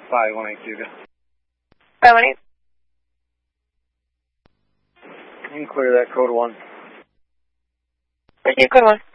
518 Hugo. 518. You can clear that code 1. Thank you, code 1.